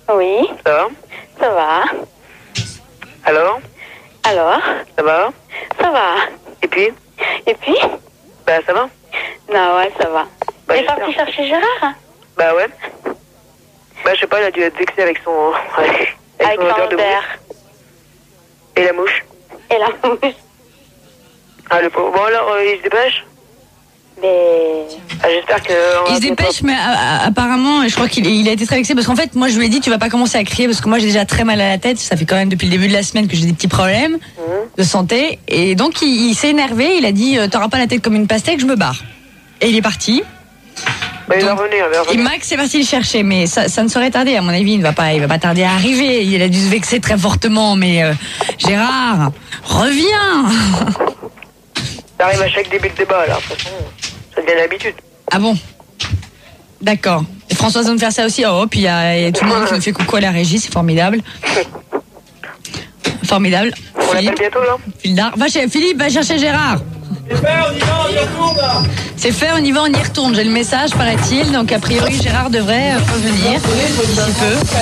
Oui. Ça va? Ça va. Alors? Ça va? Ça va? Et puis? Bah ça va? Non, ouais, ça va. Bah, T'es j'espère. parti chercher Gérard, hein? Bah ouais. Bah je sais pas, il a dû être vexé avec son... Avec son odeur de Vander. mouche. Et la mouche. Et la mouche. Ah le pauvre. Bon alors, il se dépêche? Mais... Ah, j'espère que... Il se dépêche, mais apparemment, je crois qu'il a été très vexé parce qu'en fait, moi, je lui ai dit, tu vas pas commencer à crier parce que moi, j'ai déjà très mal à la tête. Ça fait quand même depuis le début de la semaine que j'ai des petits problèmes de santé. Et donc, il s'est énervé. Il a dit, t'auras pas la tête comme une pastèque, je me barre. Et il est parti. Bah, il va revenir. Et Max est parti le chercher, mais ça ne saurait tarder, à mon avis. Il va pas tarder à arriver. Il a dû se vexer très fortement, mais Gérard, reviens. Ça arrive à chaque début de débat, là. De toute façon, ça devient l'habitude. Ah bon? D'accord. Et Françoise va me faire ça aussi. Oh, puis il y a tout le monde qui nous fait coucou à la régie, c'est formidable. Formidable. On l'appelle bientôt, là? Philippe, va chercher Gérard. C'est fait, on y va, on y retourne là. C'est fait, on y va, on y retourne. J'ai le message, paraît-il. Donc, a priori, Gérard devrait revenir d'ici peu.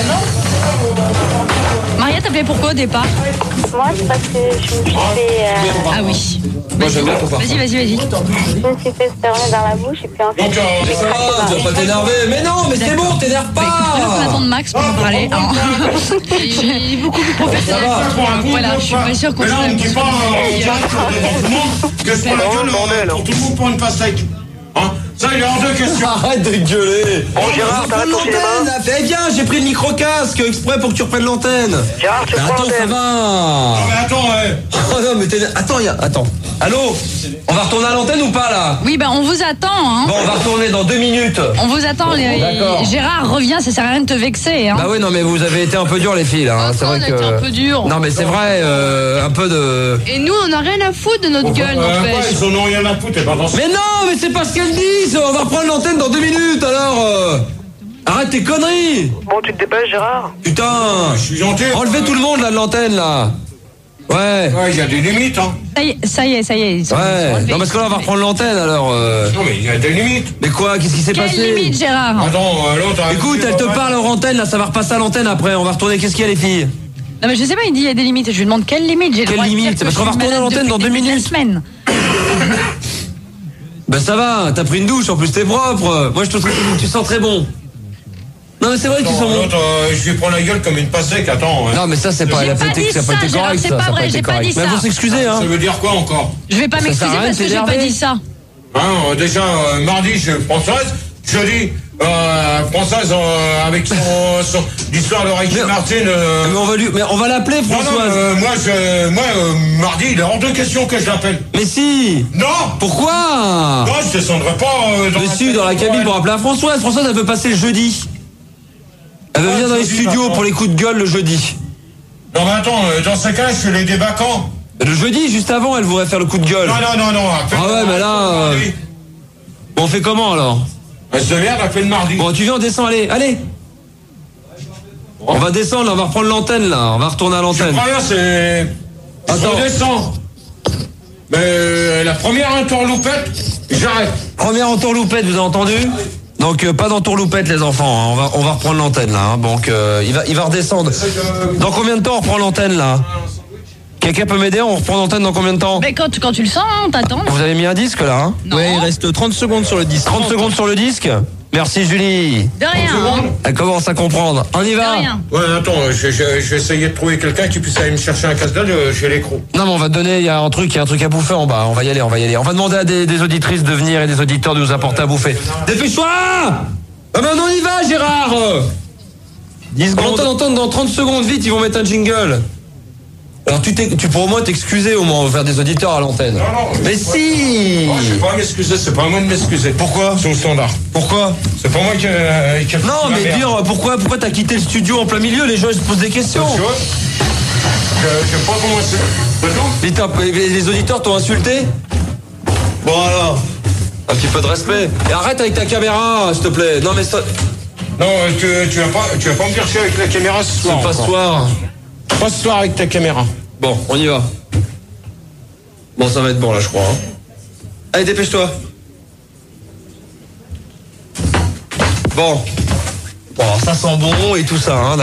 Maria, t'appelais pourquoi au départ? Moi, c'est parce que je me suis fait... Ah oui. Moi j'aime bien ton parfum. Vas-y. Je me suis fait spermer dans la bouche et puis ensuite... Donc ça va, tu vas pas t'énerver. Mais non, mais c'est bon, t'énerve Bah, écoute, on pas. attend de Max pour en parler. hein. Il est beaucoup plus professionnel. Voilà, je suis pas sûre qu'on Mais là, on ne dit pas en direct devant tout le monde que c'est pas la gueule bordel. pour tout le monde pour une pastèque. Hein? Ça, il est hors de question. Arrête de gueuler. Bon, Gérard, t'arrêtes ton cinéma? Eh bien, j'ai pris le micro-casque exprès pour que tu reprennes l'antenne. Gérard, tu Mais prends attends, ça l'antenne. va. Non, mais attends, Oh non, mais attends. Allô? On va retourner à l'antenne ou pas là? Oui, ben on vous attend. Hein. Bon, on va retourner dans 2 minutes. On vous attend. D'accord. Gérard revient, ça sert à rien de te vexer. Hein. Bah oui, non, mais vous avez été un peu dur les filles là. hein. C'est vrai on a été un peu dur. Non, mais c'est vrai, un peu de. Et nous, on n'a rien à foutre de notre gueule, quoi, n'empêche. ils en ont rien à foutre, et pas dans ce... Mais non, mais c'est pas ce qu'elles disent. On va reprendre l'antenne dans 2 minutes alors. Arrête tes conneries. Bon, tu te dépêches, Gérard? Putain. Je suis gentil. Enlevez tout le monde là de l'antenne là. Ouais. Ouais, il y a des limites, hein. Ça y est. Ils sont Ouais. enlevés. Non, parce que là on va reprendre l'antenne alors. Non, mais il y a des limites. Mais quoi? Qu'est-ce qui s'est Quelle passé? limite, Gérard? Attends, l'autre... Écoute, elle te parle hors antenne là, ça va repasser à l'antenne après. On va retourner. Qu'est-ce qu'il y a les filles? Non, mais je sais pas, il dit il y a des limites. Je lui demande quelle limite. J'ai le Quelle droit de dire limite? que Parce je qu'on va suis retourner à malade l'antenne dans depuis 2 le début de la minutes. semaine. Ben ça va, t'as pris une douche, en plus t'es propre. Moi je te trouve que tu sens très bon. Non mais c'est vrai que tu sens bon. L'autre, je lui prends la gueule comme une pastèque, attends. Non mais ça c'est pas, J'ai pas dit ça a pas ça, été Gérard, correct c'est ça. pas Ça a vrai, pas été j'ai pas correct. dit Mais ça. faut s'excuser hein. Ça veut dire quoi encore? Je vais pas Ça sert m'excuser à rien parce de que j'ai pas s'énerver. dit ça. Hein, déjà, mardi, je Françoise, jeudi, Françoise, avec son l'histoire de Ricky Martin. Mais on va l'appeler Non, Françoise. moi, mardi, il est hors de question que je l'appelle. Mais si. Non! Pourquoi? Non, je descendrai pas dans Mais si, dans la cabine pour appeler à Françoise. Françoise elle veut passer le jeudi. Elle veut venir dans les jeudi, studios d'accord. pour les coups de gueule le jeudi. Non, mais attends, dans ce cas, je fais les débats quand? Le jeudi, juste avant, elle voudrait faire le coup de gueule. Non. Ah ouais, mais là. Bon, on fait comment alors? Elle se merde, elle fait le mardi. Bon, tu viens, on descend, allez. On va descendre, là, on va reprendre l'antenne là. On va retourner à Je l'antenne. crois bien, c'est... Attends. Je redescends. Mais la première entourloupette, j'arrête. Première entourloupette, vous avez entendu? Donc pas d'entourloupette les enfants, hein. On va reprendre l'antenne là. Hein. Donc il va redescendre. Dans combien de temps on reprend l'antenne là? Quelqu'un peut m'aider? On reprend l'antenne dans combien de temps? Mais quand tu le sens, hein, on t'attend. Vous avez mis un disque là hein? Non. Ouais, il reste 30 secondes sur le disque. 30 secondes sur le disque. Merci Julie. De rien. Hein. Elle commence à comprendre. On y De va? rien. Ouais, attends, je vais essayer de trouver quelqu'un qui puisse aller me chercher un casse-dalle chez l'écrou. Non mais on va te donner, il y a un truc à bouffer en bas. On va y aller. On va demander à des auditrices de venir et des auditeurs de nous apporter à bouffer. Dépêche-toi! Ah ben on y va Gérard! 10 On secondes. entend dans 30 secondes, vite, ils vont mettre un jingle. Alors tu pourras au moins t'excuser, au moins, on va faire des auditeurs à l'antenne. Non, Mais si! Oh, je sais pas à m'excuser, c'est pas à moi de m'excuser. Pourquoi? C'est au standard. Pourquoi? C'est pas moi qui a fait Non, ma mais merde. dire pourquoi t'as quitté le studio en plein milieu, les gens ils se posent des questions. Tu vois? Je sais pas comment c'est. Et les auditeurs t'ont insulté? Bon alors, un petit peu de respect. Et arrête avec ta caméra, s'il te plaît. Non mais ça... Non, tu vas pas me dire chier avec la caméra ce soir. C'est pas ce encore. soir. Pas ce soir avec ta caméra. Bon, on y va. Bon, ça va être bon là, je crois. Hein. Allez, dépêche-toi. Bon. Bon, ça sent bon et tout ça, hein.